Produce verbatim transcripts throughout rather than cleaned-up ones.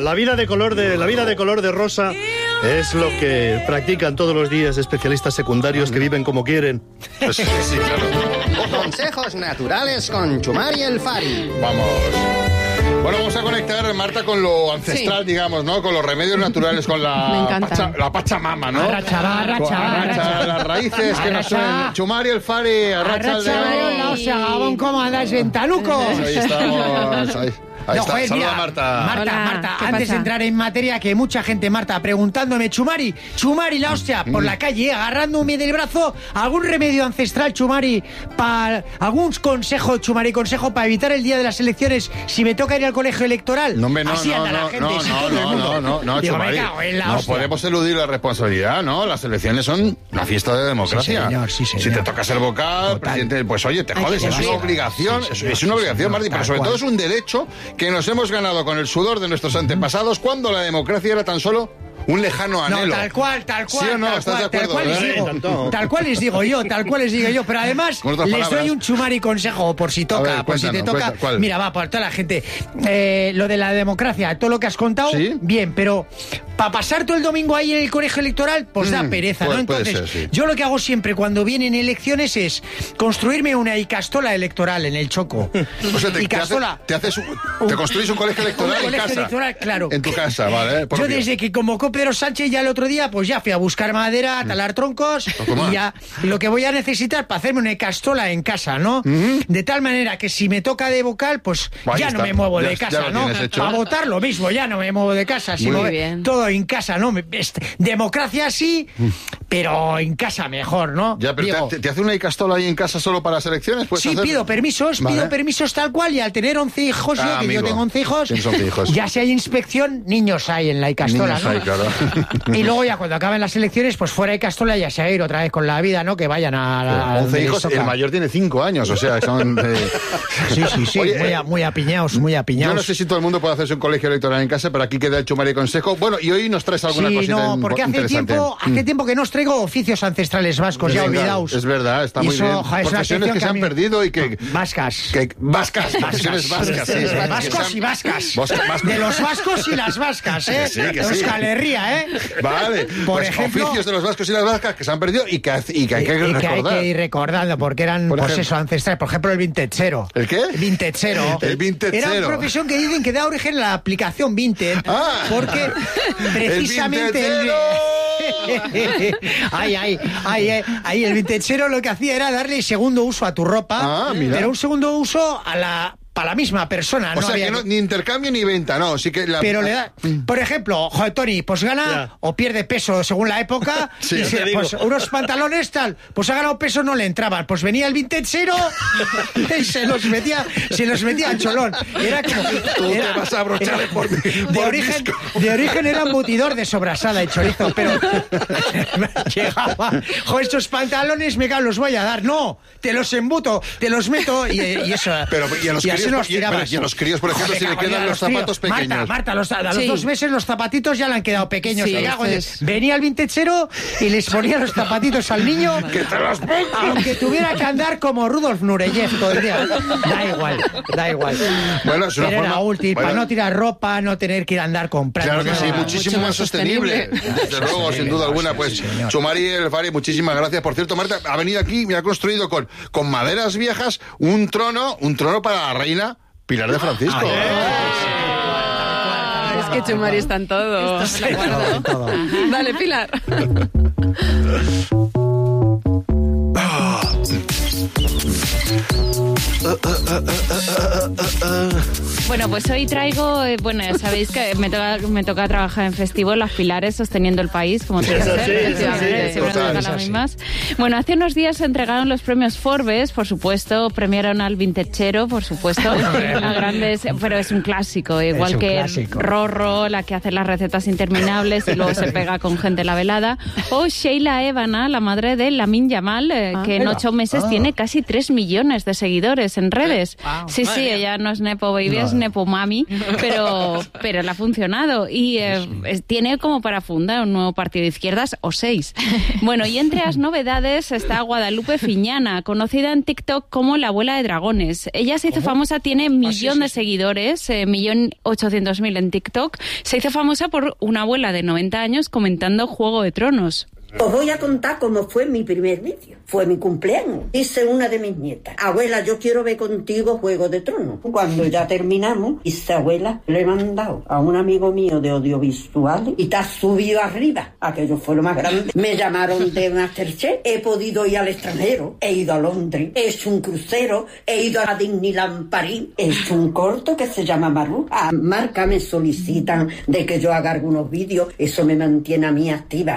la vida de color de la vida de color de rosa es lo que practican todos los días especialistas secundarios que viven como quieren. Pues, sí, sí, claro. Consejos naturales con Chumari el Fari. Vamos. Bueno, vamos a conectar, Marta, con lo ancestral, sí. digamos, ¿no? Con los remedios naturales, con la, pacha, la Pachamama, ¿no? Arracha, va, arracha, arracha, las raíces que nos suenan. Chumari el Fari, arracha, arracha el león. Arracha, Gabón, ¿cómo andáis, ventanucos? Ahí estamos, ahí. Ahí no, está, joder, saluda mira, Marta. Marta, Hola, Marta, ¿qué antes pasa? de entrar en materia, que mucha gente, Marta, preguntándome, Chumari, Chumari, la hostia, por Mm. la calle, agarrándome del brazo, algún remedio ancestral, Chumari, para algún consejo, Chumari, consejo para evitar el día de las elecciones si me toca ir al colegio electoral. No, hombre, no, Así no, anda no, la gente, no, si no, todo el no, mundo. no, no, no, Digo, me Chumari, cago en la no hostia. podemos eludir la responsabilidad, ¿no? Las elecciones son una fiesta de democracia. Sí, señor, sí, señor. Si te toca ser vocal, Total. presidente, pues oye, te Ay, jodes, que es te una vas. obligación, Sí, es- señor, es una sí, obligación, señor, Martí, pero tal sobre cual. todo es un derecho que nos hemos ganado con el sudor de nuestros antepasados cuando la democracia era tan solo un lejano anhelo. No, tal cual, tal cual. ¿Sí o no? tal ¿Estás cual, de acuerdo? Tal cual, les ¿Eh? digo, Tanto. tal cual les digo yo, tal cual les digo yo. Pero además, Con otras les palabras. doy un Chumari consejo por si toca, A ver, por si te cuéntanos, toca. cuenta, ¿cuál? Mira, va, para toda la gente. Eh, lo de la democracia, todo lo que has contado, ¿Sí? bien, pero para pasar todo el domingo ahí en el colegio electoral, pues da Mm, pereza, puede- ¿no? puede Entonces, ser, sí. yo lo que hago siempre cuando vienen elecciones es construirme una icastola electoral en el Choco. O sea, te, te, hace- Icastola. te haces un- te construís un colegio electoral Un en colegio casa. electoral, claro. En tu casa, ¿vale? Yo Propio. desde que convocó Pedro Sánchez ya el otro día, pues ya fui a buscar madera, a talar troncos Poco más. y ya lo que voy a necesitar para hacerme una castola en casa, ¿no? De tal manera que si me toca de vocal, pues Ahí ya está. no me muevo Ya- de ya casa, lo ¿no? tienes hecho. Para votar lo mismo, ya no me muevo de casa. Si Muy me- bien. todo en casa, ¿no? Me- este, democracia sí, pero en casa mejor, ¿no? Ya, pero Digo, te, te hace una icastola ahí en casa solo para las elecciones? ¿Puedes sí, hacer? pido permisos, Vale. pido permisos tal cual, y al tener once hijos, Ah, yo, que amigo. yo tengo once hijos, Tienes once hijos. ya si hay inspección, niños hay en la Icastola, Niños ¿no? hay, claro. Y luego ya cuando acaben las elecciones, pues fuera de Icastola ya se va a ir otra vez con la vida, ¿no? Que vayan a la... once donde les hijos, toca. el mayor tiene cinco años, o sea, son... eh, Sí, sí, sí, Oye, muy, eh, a- muy apiñados, muy Yo apiñados. no sé si todo el mundo puede hacerse un colegio electoral en casa, pero aquí queda el Chumari Consejo. Bueno, y hoy nos traes alguna Sí, cosita no, in- porque hace interesante. tiempo, hace Mm. tiempo que no os traigo oficios ancestrales vascos, ya Venga, olvidaos. Es verdad, está Y muy eso, bien. joder, es una Profesiones sección que se a han mí- perdido y que... Vascas. que vascas, profesiones vascas, sí. Vascos y vascas. Vasca- vascos. De los vascos y las vascas, ¿eh? Que sí, que sí. Euskal Herria, ¿eh? Vale, Por pues ejemplo- oficios de los vascos y las vascas que se han perdido y que, hace- y que hay que Y- y que hay recordar. que ir recordando, porque eran, Por pues ejemplo. eso, ancestrales. Por ejemplo, el vintechero. ¿El qué? Vintechero. El vintechero. Era una profesión que dicen que da origen a la aplicación Vinted. Ah. Porque precisamente... ¡El ay, ay, ay, ay, ay, el vintechero lo que hacía era darle segundo uso a tu ropa, Ah, mira. pero un segundo uso a la... para la misma persona, O ¿no? sea, Había que no, que- ni intercambio ni venta, no. Sí que la... Pero le da... Por ejemplo, joder, Tony, pues gana Ya. o pierde peso según la época. Sí, y ya se- te digo. pues unos pantalones tal, pues ha ganado peso, no le entraban. Pues venía el vintechero y se los metía, se los metía al cholón. Era como... Tú era- te vas a abrochar era- por, de por origen, disco. de origen era embutidor de sobrasada y chorizo, pero llegaba, joder, estos pantalones me cago, los voy a dar. No, te los embuto, te los meto y, y eso. Pero, ¿y a los y así críos, nos y- pero, tirabas. y a los críos, por ejemplo, Joder, si le cago, quedan ya, los críos. zapatos pequeños? Marta, Marta, los- a los Sí. dos meses los zapatitos ya le han quedado pequeños. Sí, Me cago en- pues- Venía el vintechero y les ponía los zapatitos al niño, ¡Que te los pongo! aunque tuviera que andar como Rudolf Nureyev todo el día. Da igual, da igual. Bueno, es una Pero era forma- útil, bueno. para no tirar ropa, no tener que ir a andar comprando. Claro que ¿no? sí, muchísimo mucho más más sostenible. sostenible. Desde luego, sin duda alguna. sí, Pues señor. Chumari el Fari, muchísimas gracias. Por cierto, Marta ha venido aquí y ha construido con, con maderas viejas un trono, un trono para la reina Pilar de Francisco. Es que Chumari está en todo. Está en todo, en todo. Dale, Pilar. Bueno, pues hoy traigo, eh, bueno, ya sabéis que me toca, me toca trabajar en festivo Las Pilares sosteniendo el país, como tiene que Eso ser, sí, efectivamente, sí, siempre total, nos tocan eso las sí. mismas. Bueno, hace unos días se entregaron los premios Forbes, por supuesto, premiaron al vintechero, por supuesto, a grandes, pero es un clásico, igual Es un que clásico. Rorro, la que hace las recetas interminables y luego se pega con gente en la velada, o Sheila Evana, la madre de Lamine Yamal, eh, que en Eva. ocho meses Ah. tiene casi tres millones de seguidores en redes. veces. Wow. Sí, Madre sí, mía. ella no es Nepo Baby, No. es Nepo Mami, pero, pero le ha funcionado. Y eh, es- tiene como para fundar un nuevo partido de izquierdas o seis. Bueno, y entre las novedades está Guadalupe Fiñana, conocida en TikTok como la abuela de dragones. Ella se hizo famosa, tiene millón de seguidores, eh, millón ochocientos mil en TikTok. Se hizo famosa por una abuela de noventa años comentando Juego de Tronos. Os voy a contar cómo fue mi primer vídeo. Fue mi cumpleaños. Dice una de mis nietas: abuela, yo quiero ver contigo Juego de Tronos. Cuando ya terminamos, dice: abuela, le he mandado a un amigo mío de audiovisuales y te has subido arriba. Aquello fue lo más grande. Me llamaron de Masterchef. He podido ir al extranjero. He ido a Londres. He hecho un crucero. He ido a Disneyland París. He hecho un corto que se llama Maru. A marca me solicitan de que yo haga algunos vídeos. Eso me mantiene a mí activa.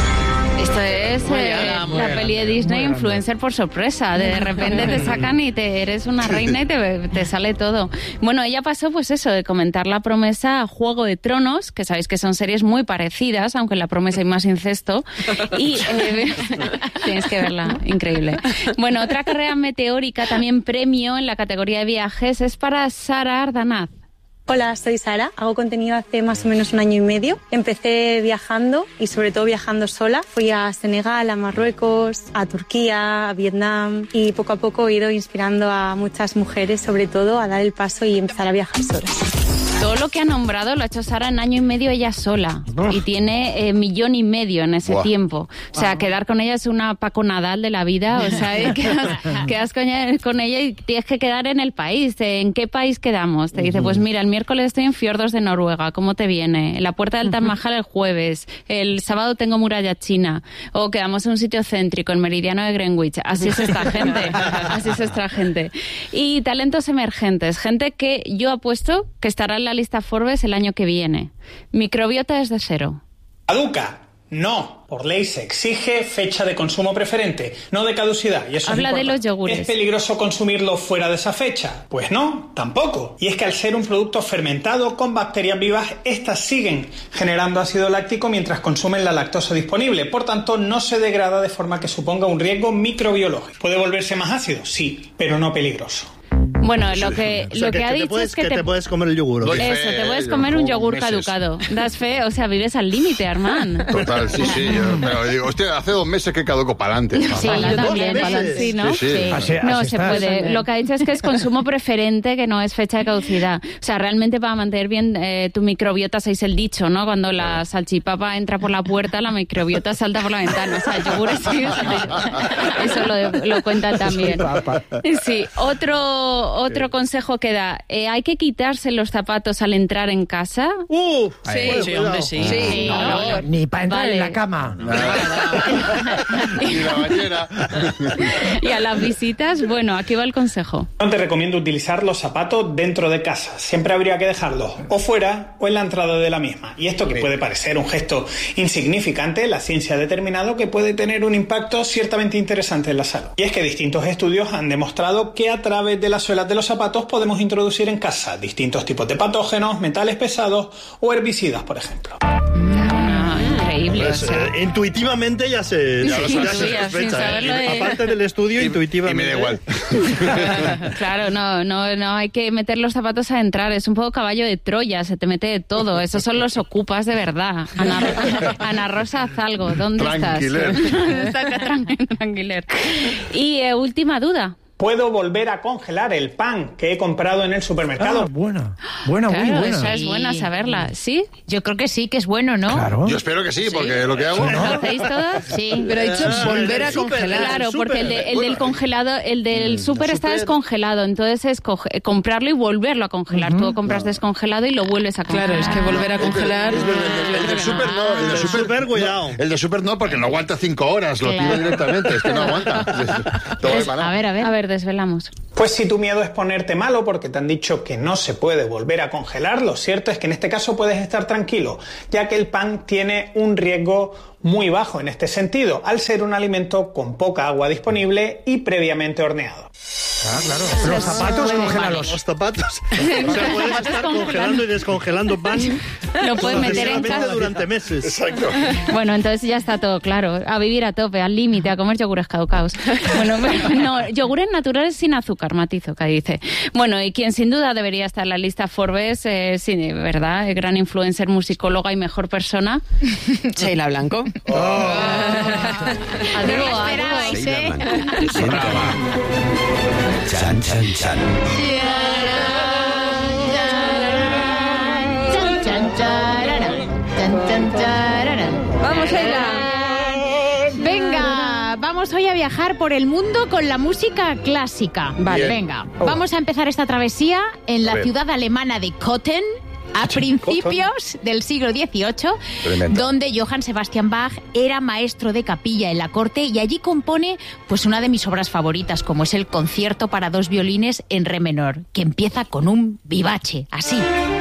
Esto es Muy eh, bien, muy la bien, peli de Disney, Influencer por sorpresa. De repente te sacan y te eres una reina y te, te sale todo. Bueno, ella pasó pues eso, de comentar la promesa a Juego de Tronos, que sabéis que son series muy parecidas, aunque en la promesa hay más incesto. Y eh, tienes que verla, increíble. Bueno, otra carrera meteórica, también premio en la categoría de viajes, es para Sara Ardanaz. Hola, soy Sara, hago contenido hace más o menos un año y medio. Empecé viajando y sobre todo viajando sola. Fui a Senegal, a Marruecos, a Turquía, a Vietnam y poco a poco he ido inspirando a muchas mujeres sobre todo a dar el paso y empezar a viajar solas. Todo lo que ha nombrado lo ha hecho Sara en año y medio ella sola. Uf. Y tiene eh, millón y medio en ese Buah. tiempo. O sea, quedar con ella es una Paco Nadal de la vida. O sea, eh, quedas, quedas con, ella, con ella y tienes que quedar en el país. ¿En qué país quedamos? Te dice, pues mira, el miércoles estoy en Fiordos de Noruega. ¿Cómo te viene? En la Puerta del Taj Mahal el jueves. El sábado tengo muralla china. O quedamos en un sitio céntrico, el meridiano de Greenwich. Así es esta gente. Así es esta gente. Y talentos emergentes. Gente que yo apuesto que estará en la lista Forbes el año que viene. Microbiota desde cero. ¿Caduca? No. Por ley se exige fecha de consumo preferente, no de caducidad. Y eso Habla es de importante. los yogures. ¿Es peligroso consumirlo fuera de esa fecha? Pues no, tampoco. Y es que al ser un producto fermentado con bacterias vivas, estas siguen generando ácido láctico mientras consumen la lactosa disponible. Por tanto, no se degrada de forma que suponga un riesgo microbiológico. ¿Puede volverse más ácido? Sí, pero no peligroso. Bueno, lo que, O sea, lo que, ha te dicho puedes, es que, te... te puedes comer el yogur. ¿o Doy qué? Eso, fe, te puedes yo comer un como yogur meses. caducado. Das fe, o sea, vives al límite, Armand. Total, sí, sí. Yo, pero digo, hostia, hace dos meses que caduco para adelante. Sí, Dos también, meses. sí, ¿no? Sí, sí. Así- No, así se estás. puede. Lo que ha dicho es que es consumo preferente, que no es fecha de caducidad. O sea, realmente para mantener bien eh, tu microbiota, sabéis el dicho, ¿no? Cuando la salchipapa entra por la puerta, la microbiota salta por la ventana. O sea, el yogur es... Eso lo, lo cuentan también. Sí, otro, otro consejo que da. Eh, hay que quitarse los zapatos al entrar en casa. ¡Uh! Sí, Bueno, sí, cuidado. hombre, sí. Sí, No, no, no, ni para entrar Vale. en la cama. Y la bañera. Y a las visitas, bueno, aquí va el consejo. No te recomiendo utilizar los zapatos dentro de casa. Siempre habría que dejarlos o fuera o en la entrada de la misma. Y esto que puede parecer un gesto insignificante, la ciencia ha determinado que puede tener un impacto ciertamente interesante en la salud. Y es que distintos estudios han demostrado que a través de las suelas de los zapatos podemos introducir en casa distintos tipos de patógenos, metales pesados o herbicidas, por ejemplo. No, increíble. Pues, o sea. eh, intuitivamente ya se, ya Sí, ya se sí, sospecha, sin saberlo ¿eh? de- Aparte del estudio, Y intuitivamente. me da igual. Claro, no, no, no hay que meter los zapatos a entrar. Es un poco caballo de Troya, se te mete de todo. Esos son los ocupas de verdad. Ana, Ana Rosa Zalgo, ¿dónde Tranquiler. estás? Está acá, tran- tranquiler. Y eh, última duda. Puedo volver a congelar el pan que he comprado en el supermercado. Ah, buena. Buena, muy Claro, buena. esa es buena saberla. ¿Sí? Yo creo que sí, que es bueno, ¿no? Claro. Yo espero que sí, porque lo que hago... ¿Lo hacéis todas? Sí. Pero ha dicho Ah, volver a el súper, congelar. Claro, el porque el, de- el Bueno, del congelado, el del súper está súper. descongelado, entonces es coge- eh, comprarlo y volverlo a congelar. Tú lo compras descongelado y lo vuelves a congelar. Claro, es que volver a congelar. El, el- el del super no, el El del del super, súper, cuidado. El de super no, porque no aguanta cinco horas, lo Claro. tiro directamente, es que no aguanta. Todo va mal. A ver, a ver. A ver, desvelamos. Pues si tu miedo es ponerte malo porque te han dicho que no se puede volver a congelar, lo cierto es que en este caso puedes estar tranquilo, ya que el pan tiene un riesgo muy bajo en este sentido, al ser un alimento con poca agua disponible y previamente horneado. Ah, claro. Los zapatos, congélalos. Los zapatos. O sea, puedes estar congelando y descongelando pan. Lo puedes meter en casa durante meses. Exacto. Bueno, entonces ya está todo claro. A vivir a tope, al límite, a comer yogures caducados. Bueno, no, yogures naturales sin azúcar, matizo, que dice. Bueno, y quien sin duda debería estar en la lista Forbes, eh, sí, ¿verdad? El gran influencer, musicóloga y mejor persona. Sheila Blanco. Oh. Adiós, No esperabais, ¿eh? Brava. Chan, chan, chan. Vamos, Sheila. Venga, vamos hoy a viajar por el mundo con la música clásica. Vale, Bien. venga. Oh. Vamos a empezar esta travesía en la Bien. ciudad alemana de Cothen, a principios del siglo dieciocho, Tremendo. donde Johann Sebastian Bach era maestro de capilla en la corte y allí compone pues una de mis obras favoritas, como es el concierto para dos violines en re menor, que empieza con un vivace, así.